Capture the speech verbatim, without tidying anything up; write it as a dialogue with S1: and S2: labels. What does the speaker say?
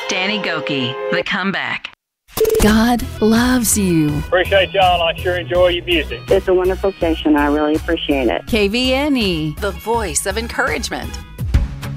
S1: Danny Gokey, The Comeback.
S2: God loves you.
S3: Appreciate y'all. I sure enjoy your music.
S4: It's a wonderful station. I really appreciate it.
S2: K V N E.
S5: The voice of encouragement.